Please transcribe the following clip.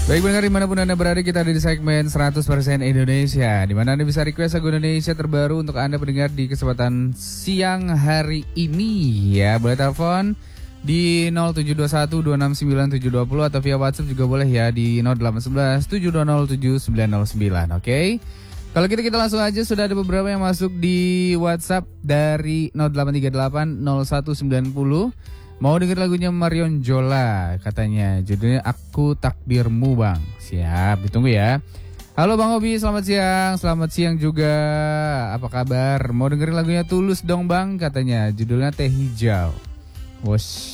Baik pendengar dimanapun Anda berada, kita ada di segmen 100% Indonesia, di mana Anda bisa request lagu Indonesia terbaru untuk Anda pendengar di kesempatan siang hari ini. Ya, boleh telepon di 0721269720 atau via WhatsApp juga boleh ya di 0811 7207909. Oke. Kalau kita langsung aja, sudah ada beberapa yang masuk di WhatsApp dari 08380190. Mau denger lagunya Marion Jola, katanya judulnya Aku Takdirmu Bang. Siap, ditunggu ya. Halo Bang Obi, selamat siang. Selamat siang juga. Apa kabar? Mau dengerin lagunya Tulus dong Bang, katanya judulnya Teh Hijau. Wos.